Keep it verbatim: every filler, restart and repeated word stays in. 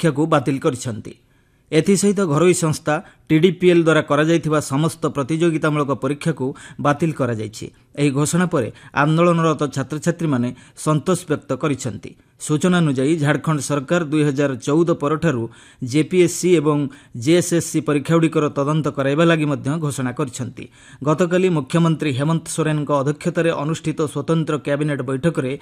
परीक्षा को बातिल करिसेंती। एथिसहित घरोई संस्था टीडीपीएल द्वारा करा जायथिबा समस्त प्रतियोगितामूलक परीक्षा को बातिल करा जायछि। एही घोषणा पर आंदोलनरत छात्र छात्री माने संतोष व्यक्त करिसेंती। सूचना अनुसार झारखंड सरकार दुई हजार चौदह परठारु जेपीएससी एवं जेएसएससी परीक्षागुड़िकर तदंत कराइबा लागि मध्य घोषणा करिसेंती। गतकाली मुख्यमंत्री हेमंत सोरेन अध्यक्षतार अनुष्ठित स्वतंत्र कैबिनेट बैठक में